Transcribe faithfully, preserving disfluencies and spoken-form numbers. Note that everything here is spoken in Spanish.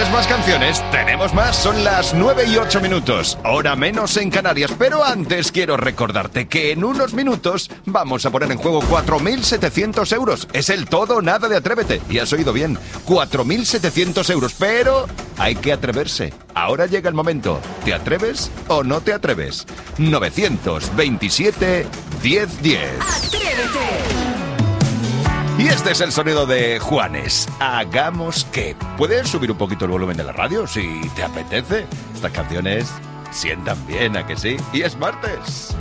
¿Quieres más canciones? Tenemos más, son las nueve y ocho minutos, hora menos en Canarias, pero antes quiero recordarte que en unos minutos vamos a poner en juego cuatro mil setecientos euros. Es el todo o nada de Atrévete, y has oído bien, cuatro mil setecientos euros, pero hay que atreverse. Ahora llega el momento, ¿te atreves o no te atreves? novecientos veintisiete diez diez. ¡Atrévete! Y este es el sonido de Juanes. Hagamos que. ¿Puedes subir un poquito el volumen de la radio si te apetece? Estas canciones sientan bien, ¿a que sí? Y es martes.